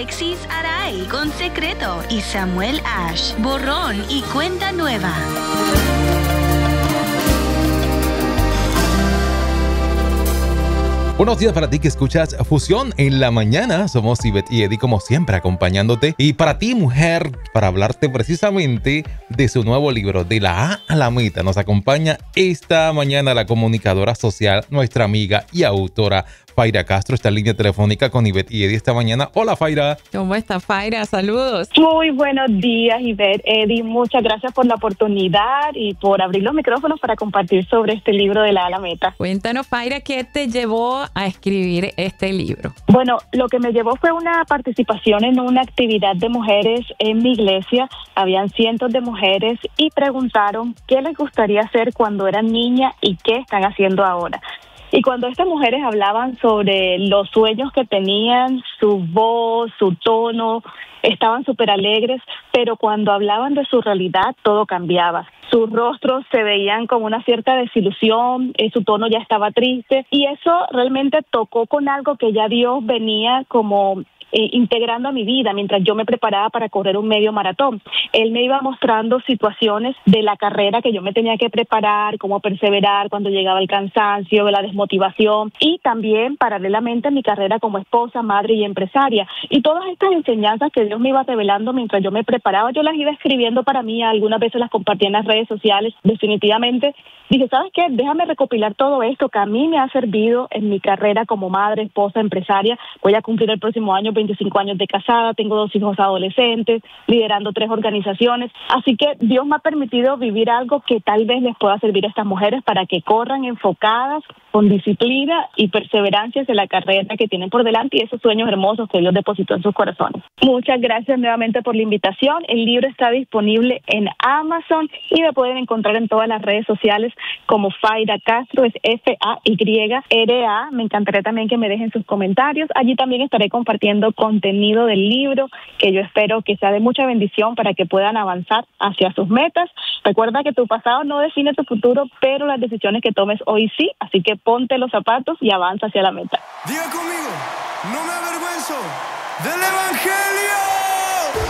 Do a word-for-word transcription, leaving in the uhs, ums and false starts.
Alexis Aray con Secreto y Samuel Ash, Borrón y Cuenta Nueva. Buenos días para ti que escuchas Fusión en la mañana. Somos Ivette y Eddie como siempre acompañándote. Y para ti, mujer, para hablarte precisamente de su nuevo libro, De la A a la Meta, nos acompaña esta mañana la comunicadora social, nuestra amiga y autora Faira Castro. Está en línea telefónica con Ivette y Eddie esta mañana. Hola, Faira. ¿Cómo está, Faira? Saludos. Muy buenos días, Ivette, Eddie. Muchas gracias por la oportunidad y por abrir los micrófonos para compartir sobre este libro de la A a la Meta. Cuéntanos, Faira, ¿qué te llevó a escribir este libro? Bueno, lo que me llevó fue una participación en una actividad de mujeres en mi iglesia. Habían cientos de mujeres y preguntaron qué les gustaría hacer cuando eran niñas y qué están haciendo ahora. Y cuando estas mujeres hablaban sobre los sueños que tenían, su voz, su tono, estaban súper alegres, pero cuando hablaban de su realidad, todo cambiaba. Sus rostros se veían con una cierta desilusión, eh, su tono ya estaba triste, y eso realmente tocó con algo que ya Dios venía como Eh, integrando a mi vida mientras yo me preparaba para correr un medio maratón. Él me iba mostrando situaciones de la carrera que yo me tenía que preparar, cómo perseverar cuando llegaba el cansancio, la desmotivación, y también paralelamente mi carrera como esposa, madre y empresaria. Y todas estas enseñanzas que Dios me iba revelando mientras yo me preparaba, yo las iba escribiendo para mí, algunas veces las compartía en las redes sociales. Definitivamente dije, ¿sabes qué? Déjame recopilar todo esto que a mí me ha servido en mi carrera como madre, esposa, empresaria. Voy a cumplir el próximo año veinticinco años de casada, tengo dos hijos adolescentes, liderando tres organizaciones. Así que Dios me ha permitido vivir algo que tal vez les pueda servir a estas mujeres para que corran enfocadas, con disciplina y perseverancia hacia la carrera que tienen por delante y esos sueños hermosos que Dios depositó en sus corazones. Muchas gracias nuevamente por la invitación. El libro está disponible en Amazon y me pueden encontrar en todas las redes sociales como Faira Castro, es F A Y R A. Me encantaría también que me dejen sus comentarios. Allí también estaré compartiendo contenido del libro que yo espero que sea de mucha bendición para que puedan avanzar hacia sus metas. Recuerda que tu pasado no define tu futuro, pero las decisiones que tomes hoy sí, así que ponte los zapatos y avanza hacia la meta. Diga conmigo, no me avergüenzo del Evangelio.